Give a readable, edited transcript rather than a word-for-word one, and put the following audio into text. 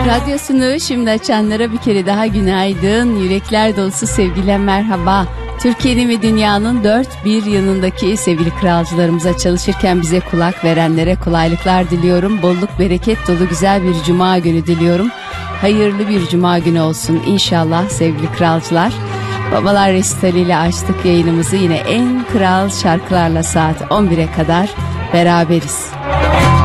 Radyosunu şimdi açanlara bir kere daha günaydın, yürekler dolusu sevgiyle merhaba. Türkiye'nin ve dünyanın dört bir yanındaki sevgili kralcılarımıza, çalışırken bize kulak verenlere kolaylıklar diliyorum. Bolluk, bereket dolu güzel bir cuma günü diliyorum. Hayırlı bir cuma günü olsun inşallah sevgili kralcılar. Babalar Resitali ile açtık yayınımızı, yine en kral şarkılarla saat 11'e kadar beraberiz.